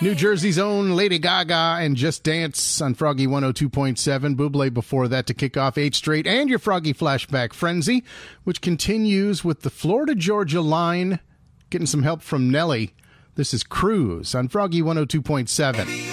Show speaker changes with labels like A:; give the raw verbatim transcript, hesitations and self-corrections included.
A: New Jersey's own Lady Gaga and Just Dance on Froggy one oh two point seven. Buble before that to kick off eight straight. And your Froggy Flashback Frenzy, which continues with the Florida-Georgia line. Getting some help from Nelly. This is Cruise on Froggy one oh two point seven.